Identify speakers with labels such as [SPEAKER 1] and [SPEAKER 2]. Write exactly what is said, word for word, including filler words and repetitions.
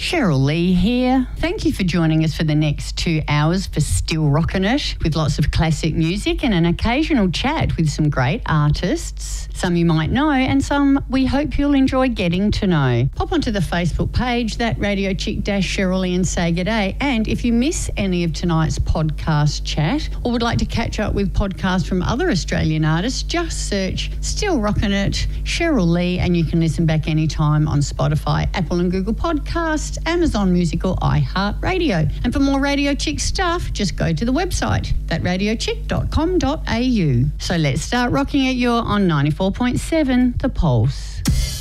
[SPEAKER 1] Cheryl Lee here. Thank you for joining us for the next two hours for Still Rockin' It, with lots of classic music and an occasional chat with some great artists. Some you might know and some we hope you'll enjoy getting to know. Pop onto the Facebook page, that Radio Chick dash Cheryl Lee, and say g'day. And if you miss any of tonight's podcast chat or would like to catch up with podcasts from other Australian artists, just search Still Rockin' It, Cheryl Lee, and you can listen back anytime on Spotify, Apple and Google Podcasts, Amazon Music or iHeartRadio. And for more Radio Chick stuff, just go to the website, that radio chick dot com dot a u. So let's start rocking it. You're on ninety-four point seven The Pulse.